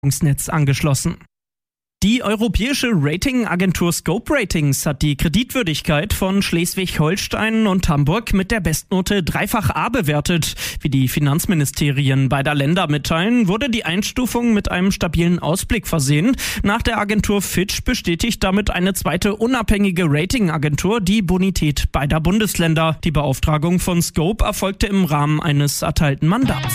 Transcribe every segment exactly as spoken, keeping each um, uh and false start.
Netz angeschlossen. Die europäische Ratingagentur Scope Ratings hat die Kreditwürdigkeit von Schleswig-Holstein und Hamburg mit der Bestnote dreifach A bewertet. Wie die Finanzministerien beider Länder mitteilen, wurde die Einstufung mit einem stabilen Ausblick versehen. Nach der Agentur Fitch bestätigt damit eine zweite unabhängige Ratingagentur die Bonität beider Bundesländer. Die Beauftragung von Scope erfolgte im Rahmen eines erteilten Mandats.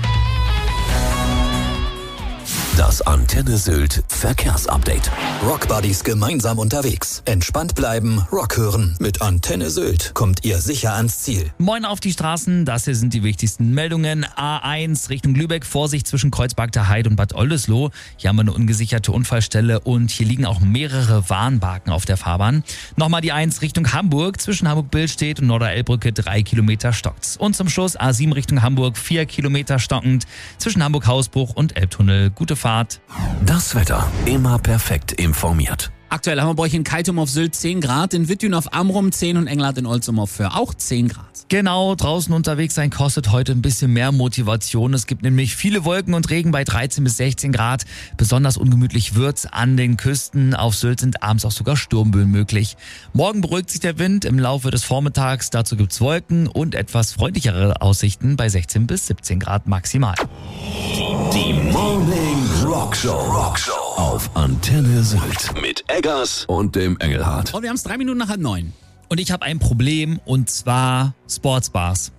Das Antenne Sylt Verkehrsupdate. Rockbuddies gemeinsam unterwegs. Entspannt bleiben, Rock hören. Mit Antenne Sylt kommt ihr sicher ans Ziel. Moin auf die Straßen, das hier sind die wichtigsten Meldungen. A eins Richtung Lübeck, Vorsicht zwischen Kreuzberg der Heid und Bad Oldesloe. Hier haben wir eine ungesicherte Unfallstelle und hier liegen auch mehrere Warnbarken auf der Fahrbahn. Nochmal die eins Richtung Hamburg, zwischen Hamburg-Billstedt und Norderelbbrücke drei Kilometer stockt's. Und zum Schluss A sieben Richtung Hamburg, vier Kilometer stockend. Zwischen Hamburg-Hausbruch und Elbtunnel. Gute Fahrt. Das Wetter immer perfekt informiert. Aktuell haben wir bei euch in Keitum auf Sylt zehn Grad, in Wittün auf Amrum zehn und Englert in Olzum auf Föhr auch zehn Grad. Genau, draußen unterwegs sein kostet heute ein bisschen mehr Motivation. Es gibt nämlich viele Wolken und Regen bei dreizehn bis sechzehn Grad. Besonders ungemütlich wird's an den Küsten. Auf Sylt sind abends auch sogar Sturmböen möglich. Morgen beruhigt sich der Wind im Laufe des Vormittags. Dazu gibt's Wolken und etwas freundlichere Aussichten bei sechzehn bis siebzehn Grad maximal. Die Morning Rock Show. Rock Show auf Antenne Sylt mit Eggers und dem Engelhardt. Und wir haben es drei Minuten nach halb neun. Und ich habe ein Problem, und zwar Sportsbars.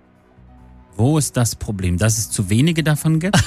Wo ist das Problem? Dass es zu wenige davon gibt?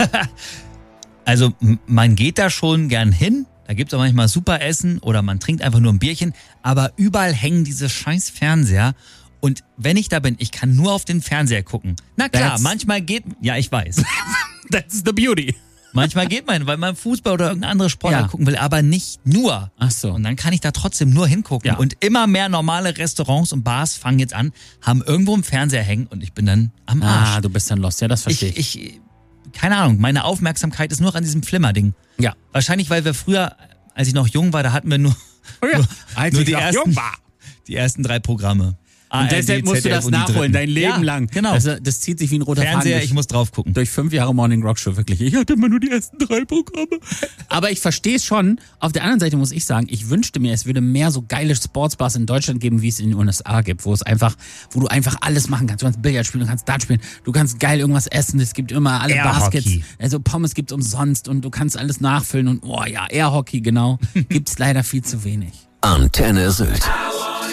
Also m- man geht da schon gern hin, da gibt's auch manchmal super Essen oder man trinkt einfach nur ein Bierchen, aber überall hängen diese scheiß Fernseher. Und wenn ich da bin, ich kann nur auf den Fernseher gucken. Na klar, That's- manchmal geht, ja ich weiß, That's the beauty. manchmal geht man, weil man Fußball oder irgendeine andere Sportart Ja. gucken will, aber nicht nur. Ach so. Und dann kann ich da trotzdem nur hingucken. Ja. Und immer mehr normale Restaurants und Bars fangen jetzt an, haben irgendwo einen Fernseher hängen und ich bin dann am Arsch. Ah, du bist dann lost. Ja, das verstehe ich. ich, ich, keine Ahnung, meine Aufmerksamkeit ist nur an diesem Flimmerding. Ja. Wahrscheinlich, weil wir früher, als ich noch jung war, da hatten wir nur, Oh ja. nur, Als nur ich die, noch ersten, jung war. die ersten drei Programme. Und deshalb musst du das nachholen, dein Leben ja, lang. Genau. Also, das zieht sich wie ein roter Fernseher, Faden ich muss drauf gucken. durch fünf Jahre Morning Rock Show, wirklich. Ich hatte immer nur die ersten drei Programme. Aber ich verstehe es schon. Auf der anderen Seite muss ich sagen, ich wünschte mir, es würde mehr so geile Sportsbars in Deutschland geben, wie es in den U S A gibt, wo es einfach, wo du einfach alles machen kannst. Du kannst Billard spielen, du kannst Dart spielen, du kannst geil irgendwas essen, es gibt immer alle Airhockey. Baskets, also Pommes gibt's umsonst und du kannst alles nachfüllen und oh ja, Airhockey, genau. Gibt's leider viel zu wenig. Antenne Sylt.